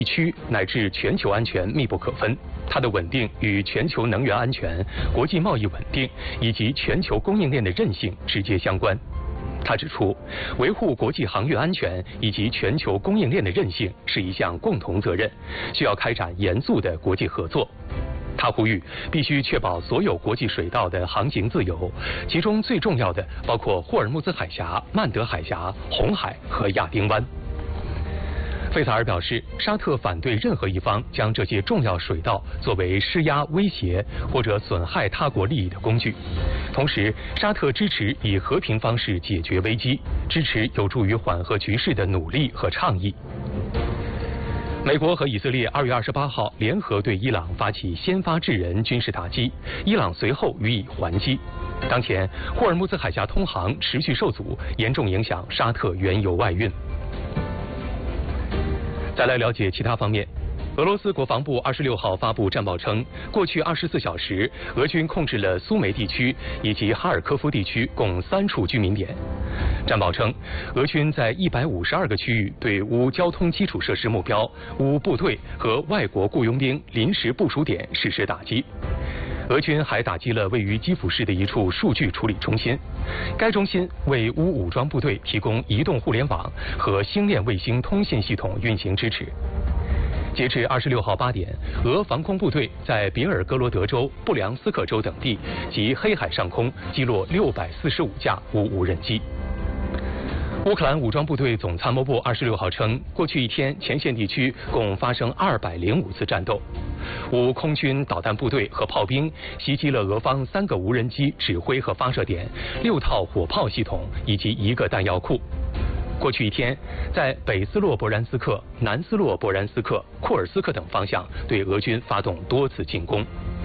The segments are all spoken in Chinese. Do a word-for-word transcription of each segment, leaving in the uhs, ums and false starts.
地区乃至全球安全密不可分，它的稳定与全球能源安全、国际贸易稳定以及全球供应链的韧性直接相关。他指出，维护国际航运安全以及全球供应链的韧性是一项共同责任，需要开展严肃的国际合作。他呼吁必须确保所有国际水道的航行自由，其中最重要的包括霍尔木兹海峡、曼德海峡、红海和亚丁湾。费萨尔表示，沙特反对任何一方将这些重要水道作为施压、威胁或者损害他国利益的工具。同时，沙特支持以和平方式解决危机，支持有助于缓和局势的努力和倡议。美国和以色列二月二十八号联合对伊朗发起先发制人军事打击，伊朗随后予以还击。当前，霍尔木兹海峡通航持续受阻，严重影响沙特原油外运。再来了解其他方面，俄罗斯国防部二十六号发布战报称，过去二十四小时，俄军控制了苏梅地区以及哈尔科夫地区共三处居民点。战报称，俄军在一百五十二个区域对乌交通基础设施目标、乌部队和外国雇佣兵临时部署点实施打击。俄军还打击了位于基辅市的一处数据处理中心，该中心为乌武装部队提供移动互联网和星链卫星通信系统运行支持。截至二十六号八点，俄防空部队在别尔哥罗德州、布良斯克州等地及黑海上空击落六百四十五架乌无人机。乌克兰武装部队总参谋部二十六号称，过去一天前线地区共发生二百零五次战斗。乌空军导弹部队和炮兵袭击了俄方三个无人机指挥和发射点、六套火炮系统以及一个弹药库。过去一天，在北斯洛伯然斯克、南斯洛伯然斯克、库尔斯克等方向对俄军发动多次进攻。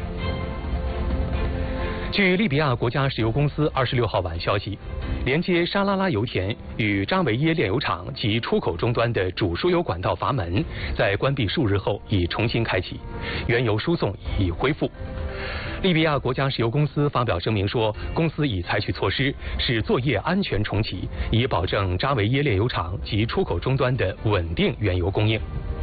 据利比亚国家石油公司二十六号晚消息，连接沙拉拉油田与扎维耶炼油厂及出口终端的主输油管道阀门，在关闭数日后已重新开启，原油输送已恢复。利比亚国家石油公司发表声明说，公司已采取措施使作业安全重启，以保证扎维耶炼油厂及出口终端的稳定原油供应。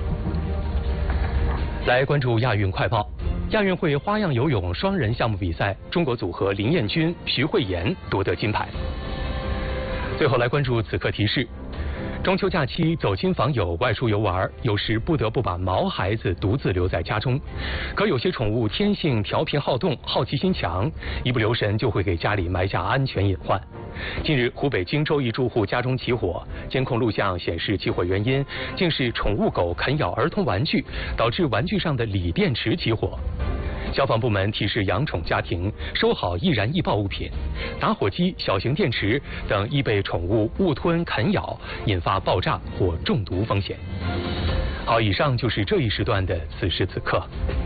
来关注亚运快报。亚运会花样游泳双人项目比赛，中国组合林彦君、徐慧妍夺得金牌。最后来关注此刻提示：中秋假期走亲访友、外出游玩，有时不得不把毛孩子独自留在家中。可有些宠物天性调皮好动、好奇心强，一不留神就会给家里埋下安全隐患。近日，湖北荆州一住户家中起火，监控录像显示起火原因竟是宠物狗啃咬儿童玩具，导致玩具上的锂电池起火。消防部门提示养宠家庭收好易燃易爆物品，打火机、小型电池等易被宠物误吞啃咬，引发爆炸或中毒风险。好，以上就是这一时段的此时此刻。